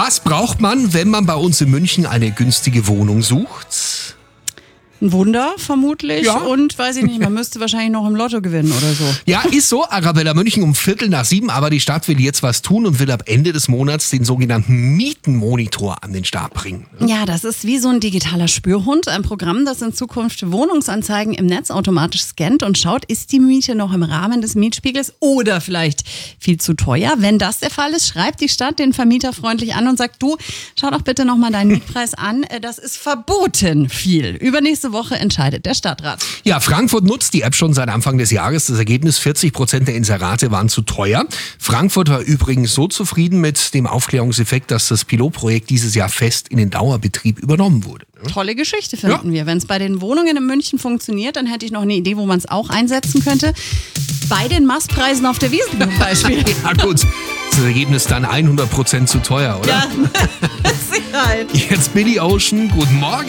Was braucht man, wenn man bei uns in München eine günstige Wohnung sucht? Ein Wunder vermutlich Ja. und weiß ich nicht, man müsste wahrscheinlich noch im Lotto gewinnen oder so. Ja, ist so. Arabella München um 6:15, aber die Stadt will jetzt was tun und will ab Ende des Monats den sogenannten Mietenmonitor an den Start bringen. Ja, das ist wie so ein digitaler Spürhund, ein Programm, das in Zukunft Wohnungsanzeigen im Netz automatisch scannt und schaut, ist die Miete noch im Rahmen des Mietspiegels oder vielleicht viel zu teuer. Wenn das der Fall ist, schreibt die Stadt den Vermieter freundlich an und sagt, du, schau doch bitte nochmal deinen Mietpreis an, das ist verboten viel. Übernächste Woche entscheidet der Stadtrat. Ja, Frankfurt nutzt die App schon seit Anfang des Jahres. Das Ergebnis, 40% der Inserate waren zu teuer. Frankfurt war übrigens so zufrieden mit dem Aufklärungseffekt, dass das Pilotprojekt dieses Jahr fest in den Dauerbetrieb übernommen wurde. Tolle Geschichte finden wir. Wenn es bei den Wohnungen in München funktioniert, dann hätte ich noch eine Idee, wo man es auch einsetzen könnte. Bei den Mastpreisen auf der Wiesn zum Beispiel. Ja gut, das Ergebnis dann 100% zu teuer, oder? Ja, Sicherheit. Jetzt Billy Ocean, guten Morgen.